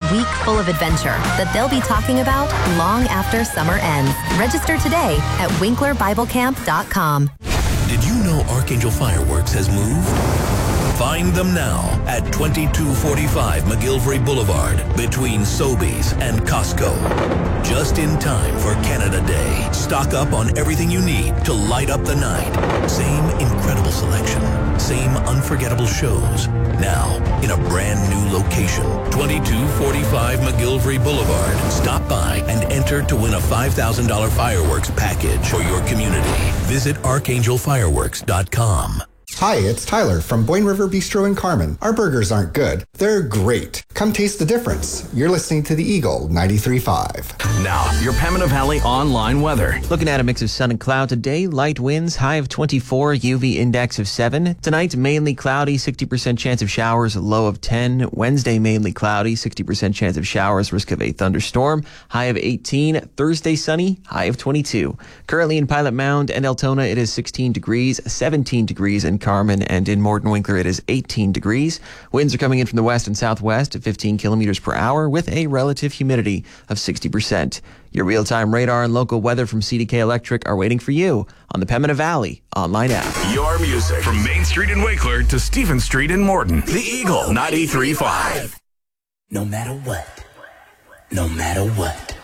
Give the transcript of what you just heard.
week full of adventure that they'll be talking about long after summer ends. Register today at WinklerBibleCamp.com. Did you know Archangel Fireworks has moved? Find them now at 2245 McGillivray Boulevard between Sobeys and Costco. Just in time for Canada Day. Stock up on everything you need to light up the night. Same incredible selection. Same unforgettable shows. Now in a brand new location. 2245 McGillivray Boulevard. Stop by and enter to win a $5,000 fireworks package for your community. Visit archangelfireworks.com. Hi, it's Tyler from Boyne River Bistro in Carmen. Our burgers aren't good. They're great. Come taste the difference. You're listening to the Eagle 93.5. Now, your Pembina Valley online weather. Looking at a mix of sun and cloud today. Light winds, high of 24, UV index of 7. Tonight, mainly cloudy, 60% chance of showers, low of 10. Wednesday, mainly cloudy, 60% chance of showers, risk of a thunderstorm, high of 18. Thursday, sunny, high of 22. Currently in Pilot Mound and Altona, it is 16 degrees, 17 degrees in Carmen, and in Morton Winkler, it is 18 degrees. Winds are coming in from the west and southwest at 15 kilometers per hour with a relative humidity of 60%. Your real-time radar and local weather from CDK Electric are waiting for you on the Pembina Valley online app. Your music from Main Street in Winkler to Stephen Street in Morton. The Eagle 93.5. No matter what. No matter what.